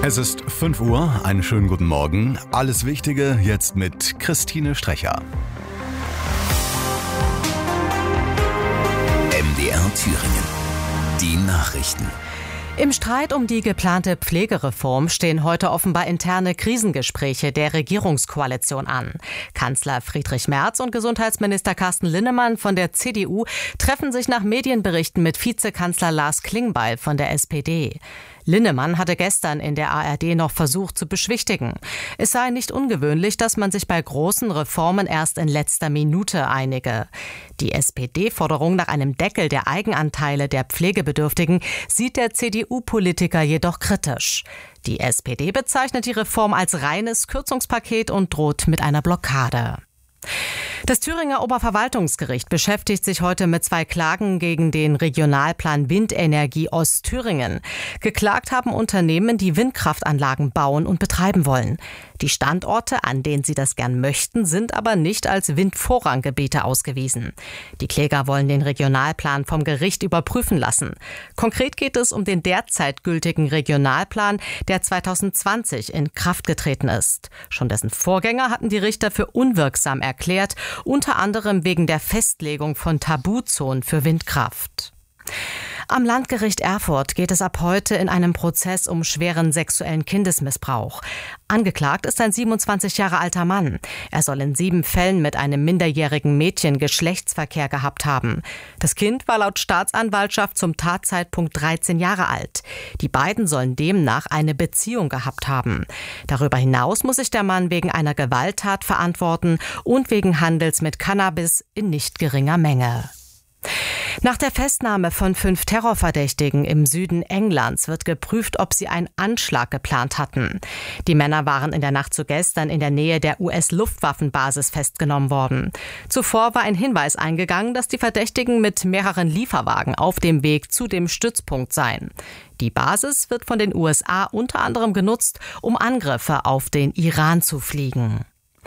Es ist 5 Uhr, einen schönen guten Morgen. Alles Wichtige jetzt mit Christine Strecher. MDR Thüringen. Die Nachrichten. Im Streit um die geplante Pflegereform stehen heute offenbar interne Krisengespräche der Regierungskoalition an. Kanzler Friedrich Merz und Gesundheitsminister Carsten Linnemann von der CDU treffen sich nach Medienberichten mit Vizekanzler Lars Klingbeil von der SPD. Linnemann hatte gestern in der ARD noch versucht zu beschwichtigen. Es sei nicht ungewöhnlich, dass man sich bei großen Reformen erst in letzter Minute einige. Die SPD-Forderung nach einem Deckel der Eigenanteile der Pflegebedürftigen sieht der CDU-Politiker jedoch kritisch. Die SPD bezeichnet die Reform als reines Kürzungspaket und droht mit einer Blockade. Das Thüringer Oberverwaltungsgericht beschäftigt sich heute mit 2 Klagen gegen den Regionalplan Windenergie Ostthüringen. Geklagt haben Unternehmen, die Windkraftanlagen bauen und betreiben wollen. Die Standorte, an denen sie das gern möchten, sind aber nicht als Windvorranggebiete ausgewiesen. Die Kläger wollen den Regionalplan vom Gericht überprüfen lassen. Konkret geht es um den derzeit gültigen Regionalplan, der 2020 in Kraft getreten ist. Schon dessen Vorgänger hatten die Richter für unwirksam erklärt, unter anderem wegen der Festlegung von Tabuzonen für Windkraft. Am Landgericht Erfurt geht es ab heute in einem Prozess um schweren sexuellen Kindesmissbrauch. Angeklagt ist ein 27 Jahre alter Mann. Er soll in 7 Fällen mit einem minderjährigen Mädchen Geschlechtsverkehr gehabt haben. Das Kind war laut Staatsanwaltschaft zum Tatzeitpunkt 13 Jahre alt. Die beiden sollen demnach eine Beziehung gehabt haben. Darüber hinaus muss sich der Mann wegen einer Gewalttat verantworten und wegen Handels mit Cannabis in nicht geringer Menge. Nach der Festnahme von 5 Terrorverdächtigen im Süden Englands wird geprüft, ob sie einen Anschlag geplant hatten. Die Männer waren in der Nacht zu gestern in der Nähe der US-Luftwaffenbasis festgenommen worden. Zuvor war ein Hinweis eingegangen, dass die Verdächtigen mit mehreren Lieferwagen auf dem Weg zu dem Stützpunkt seien. Die Basis wird von den USA unter anderem genutzt, um Angriffe auf den Iran zu fliegen.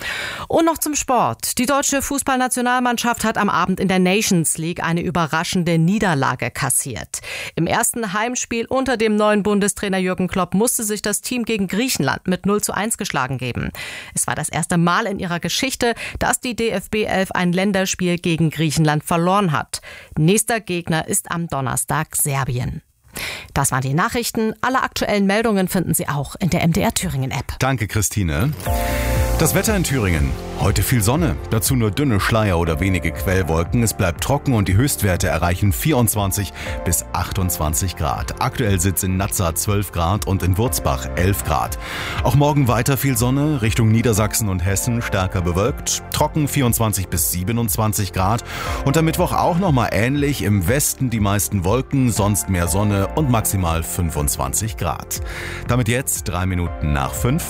Und noch zum Sport. Die deutsche Fußballnationalmannschaft hat am Abend in der Nations League eine überraschende Niederlage kassiert. Im ersten Heimspiel unter dem neuen Bundestrainer Jürgen Klopp musste sich das Team gegen Griechenland mit 0:1 geschlagen geben. Es war das erste Mal in ihrer Geschichte, dass die DFB 11 ein Länderspiel gegen Griechenland verloren hat. Nächster Gegner ist am Donnerstag Serbien. Das waren die Nachrichten. Alle aktuellen Meldungen finden Sie auch in der MDR Thüringen App. Danke, Christine. Das Wetter in Thüringen. Heute viel Sonne, dazu nur dünne Schleier oder wenige Quellwolken. Es bleibt trocken und die Höchstwerte erreichen 24 bis 28 Grad. Aktuell sitzt in Nazza 12 Grad und in Wurzbach 11 Grad. Auch morgen weiter viel Sonne, Richtung Niedersachsen und Hessen stärker bewölkt. Trocken 24 bis 27 Grad. Und am Mittwoch auch nochmal ähnlich. Im Westen die meisten Wolken, sonst mehr Sonne und maximal 25 Grad. Damit jetzt 3 Minuten nach 5.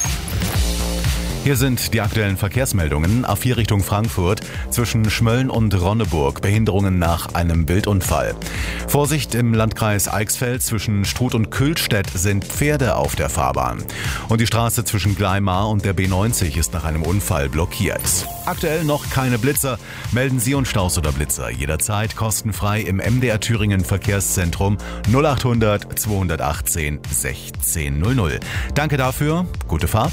Hier sind die aktuellen Verkehrsmeldungen. A4 Richtung Frankfurt zwischen Schmölln und Ronneburg. Behinderungen nach einem Wildunfall. Vorsicht im Landkreis Eichsfeld zwischen Struth und Kühlstedt sind Pferde auf der Fahrbahn. Und die Straße zwischen Gleimar und der B90 ist nach einem Unfall blockiert. Aktuell noch keine Blitzer. Melden Sie uns Staus oder Blitzer jederzeit kostenfrei im MDR Thüringen Verkehrszentrum 0800 218 1600. Danke dafür. Gute Fahrt.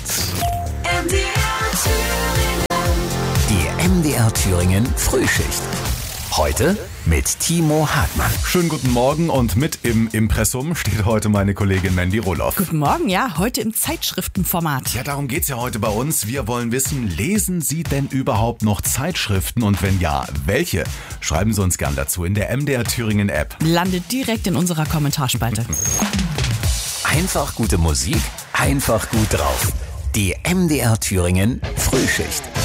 Die MDR Thüringen Frühschicht. Heute mit Timo Hartmann. Schönen guten Morgen und mit im Impressum steht heute meine Kollegin Mandy Roloff. Guten Morgen, ja, heute im Zeitschriftenformat. Ja, darum geht's ja heute bei uns. Wir wollen wissen, lesen Sie denn überhaupt noch Zeitschriften und wenn ja, welche? Schreiben Sie uns gern dazu in der MDR Thüringen App. Landet direkt in unserer Kommentarspalte. Einfach gute Musik, einfach gut drauf. Die MDR Thüringen Frühschicht.